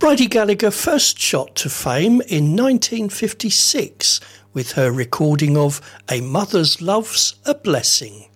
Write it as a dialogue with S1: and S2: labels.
S1: Bridie Gallagher first shot to fame in 1956 with her recording of A Mother's Love's a Blessing.